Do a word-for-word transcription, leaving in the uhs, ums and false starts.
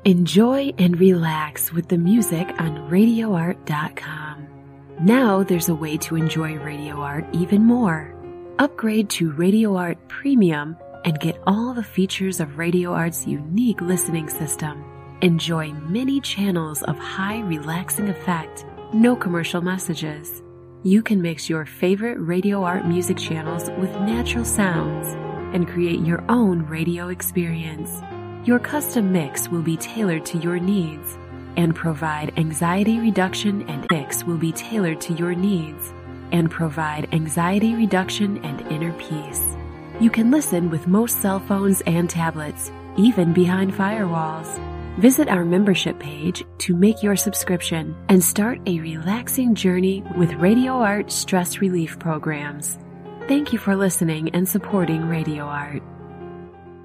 Enjoy and relax with the music on radio art dot com. Now there's a way to enjoy Radio Art even more. Upgrade to Radio Art Premium and get all the features of Radio Art's unique listening system. Enjoy many channels of high relaxing effect, no commercial messages. You can mix your favorite Radio Art music channels with natural sounds and create your own radio experience. Your custom mix will be tailored to your needs and provide anxiety reduction and mix will be tailored to your needs and provide anxiety reduction and inner peace. You can listen with most cell phones and tablets, even behind firewalls. Visit our membership page to make your subscription and start a relaxing journey with Radio Art stress relief programs. Thank you for listening and supporting Radio Art.